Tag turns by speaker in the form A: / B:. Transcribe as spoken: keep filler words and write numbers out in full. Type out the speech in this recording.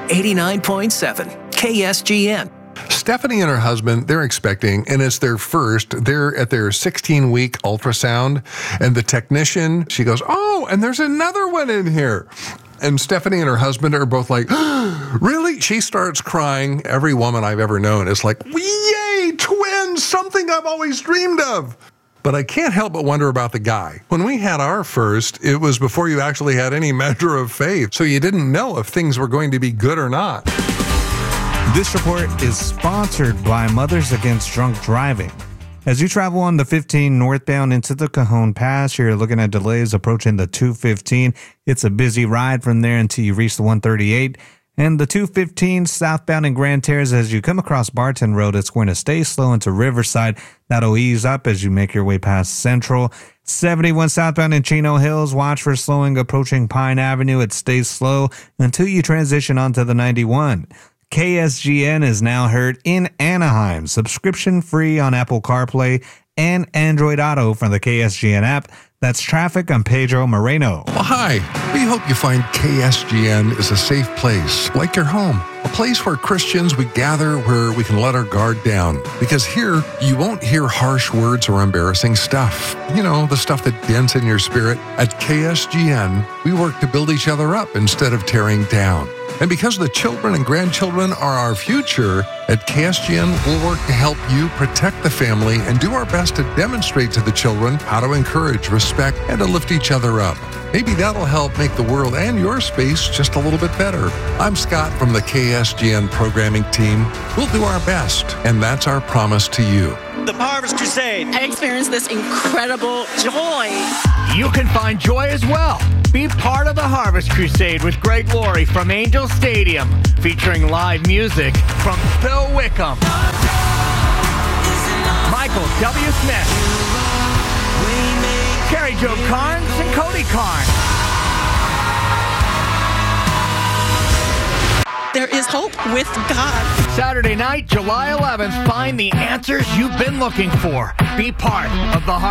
A: eighty-nine point seven K S G N.
B: Stephanie and her husband, they're expecting, and it's their first. They're at their sixteen-week ultrasound, and the technician, she goes, oh, and there's another one in here. And Stephanie and her husband are both like, really? She starts crying. Every woman I've ever known is like, yay, twins, something I've always dreamed of. But I can't help but wonder about the guy. When we had our first, it was before you actually had any measure of faith, so you didn't know if things were going to be good or not.
C: This report is sponsored by Mothers Against Drunk Driving. As you travel on the fifteen northbound into the Cajon Pass, you're looking at delays approaching the two fifteen. It's a busy ride from there until you reach the one thirty-eight. And the two fifteen southbound in Grand Terrace, as you come across Barton Road, it's going to stay slow into Riverside. That'll ease up as you make your way past Central. seventy-one southbound in Chino Hills, watch for slowing approaching Pine Avenue. It stays slow until you transition onto the ninety-one. K S G N is now heard in Anaheim, subscription free on Apple CarPlay and Android Auto from the K S G N app. That's traffic. I'm Pedro Moreno.
B: Well, hi. We hope you find K S G N is a safe place, like your home. A place where Christians, we gather, where we can let our guard down. Because here, you won't hear harsh words or embarrassing stuff. You know, the stuff that dents in your spirit. At K S G N, we work to build each other up instead of tearing down. And because the children and grandchildren are our future, at K S G N, we'll work to help you protect the family and do our best to demonstrate to the children how to encourage, respect, and to lift each other up. Maybe that'll help make the world and your space just a little bit better. I'm Scott from the K S G N programming team. We'll do our best, and that's our promise to you.
D: The Harvest Crusade.
E: I experienced this incredible joy.
F: You can find joy as well. Be part of the Harvest Crusade with Greg Laurie from Angel Stadium, featuring live music from Phil Wickham, Michael W. Smith, Carrie Jo Carnes, and Cody Carnes.
E: There is hope with God.
F: Saturday night, July eleventh, find the answers you've been looking for. Be part of the Harvest